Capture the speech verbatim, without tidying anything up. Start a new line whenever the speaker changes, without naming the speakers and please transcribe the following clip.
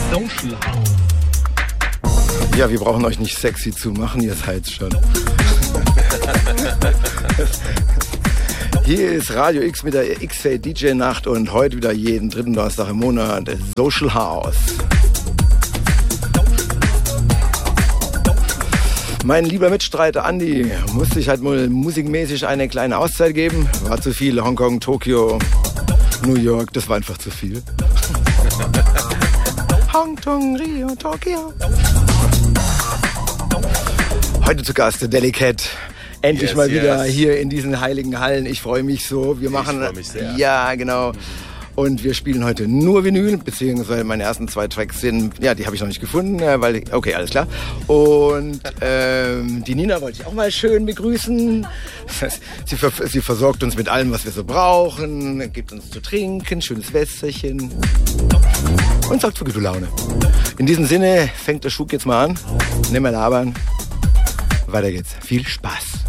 Social.
Ja, wir brauchen euch nicht sexy zu machen, ihr seid's schon. Hier ist Radio X mit der X-Fade D J-Nacht und heute wieder jeden dritten Donnerstag im Monat Social House. Mein lieber Mitstreiter Andi musste ich halt mal musikmäßig eine kleine Auszeit geben. War zu viel, Hongkong, Tokio, New York, das war einfach zu viel. Hongkong, Rio, Tokio. Heute zu Gast der Delicate. Endlich yes, mal wieder yes. hier in diesen heiligen Hallen. Ich freue mich so. Wir machen,
ich freue mich sehr.
Ja, genau. Und wir spielen heute nur Vinyl, beziehungsweise meine ersten zwei Tracks sind, ja, die habe ich noch nicht gefunden, weil, okay, alles klar. Und ähm, die Nina wollte ich auch mal schön begrüßen. Sie, ver- sie versorgt uns mit allem, was wir so brauchen, gibt uns zu trinken, schönes Wässerchen und sorgt für gute Laune. In diesem Sinne fängt der Schub jetzt mal an. Nimm mal labern. Weiter geht's. Viel Spaß.